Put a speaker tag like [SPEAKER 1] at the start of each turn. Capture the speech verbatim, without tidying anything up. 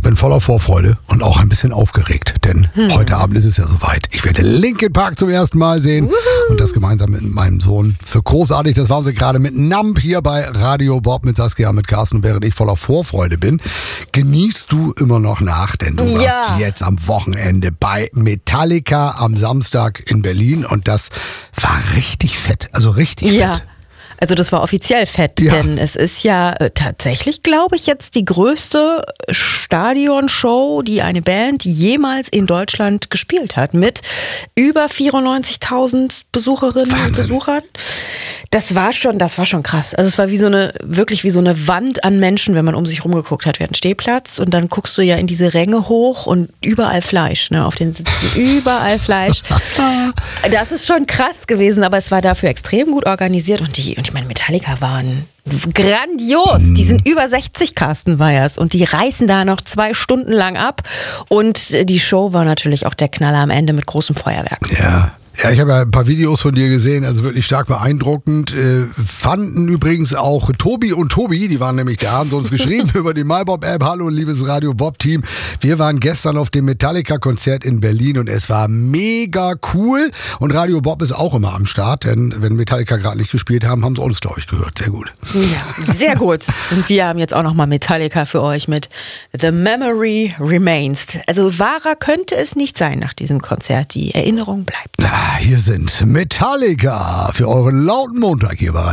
[SPEAKER 1] bin voller Vorfreude und auch ein bisschen aufgeregt, denn hm. heute Abend ist es ja soweit. Ich werde Linkin Park zum ersten Mal sehen Woohoo. Und das gemeinsam mit meinem Sohn. Für großartig, das waren sie gerade mit Numb hier bei Radio Bob mit Saskia, mit Carsten. Und während ich voller Vorfreude bin, genießt du immer noch nach, denn du
[SPEAKER 2] ja.
[SPEAKER 1] warst jetzt am Wochenende bei Metallica am Samstag in Berlin und das war richtig fett, also richtig
[SPEAKER 2] ja.
[SPEAKER 1] fett.
[SPEAKER 2] Also das war offiziell fett,
[SPEAKER 1] Ja.
[SPEAKER 2] denn es ist ja äh, tatsächlich, glaube ich, jetzt die größte Stadionshow, die eine Band jemals in Deutschland gespielt hat, mit über vierundneunzigtausend Besucherinnen
[SPEAKER 1] Wahnsinn.
[SPEAKER 2] und Besuchern. Das war schon, das war schon krass. Also es war wie so eine, wirklich wie so eine Wand an Menschen, wenn man um sich rumgeguckt hat. Wir hatten Stehplatz und dann guckst du ja in diese Ränge hoch und überall Fleisch, ne, auf den Sitzen, überall Fleisch. Das ist schon krass gewesen, aber es war dafür extrem gut organisiert und die, und ich meine, Metallica waren grandios. Die sind über sechzig, Carsten Weyers, und die reißen da noch zwei Stunden lang ab und die Show war natürlich auch der Knaller am Ende mit großem Feuerwerk.
[SPEAKER 1] Ja. Ja, ich habe ja ein paar Videos von dir gesehen, also wirklich stark beeindruckend. Äh, fanden übrigens auch Tobi und Tobi, die waren nämlich da, haben sie uns geschrieben über die MyBob-App. Hallo, liebes Radio Bob-Team. Wir waren gestern auf dem Metallica-Konzert in Berlin und es war mega cool. Und Radio Bob ist auch immer am Start, denn wenn Metallica gerade nicht gespielt haben, haben sie uns, glaube ich, gehört. Sehr gut.
[SPEAKER 2] Ja, sehr gut. Und wir haben jetzt auch nochmal Metallica für euch mit The Memory Remains. Also wahrer könnte es nicht sein nach diesem Konzert. Die Erinnerung bleibt.
[SPEAKER 1] Hier sind Metallica für euren lauten Montag hier bei Radio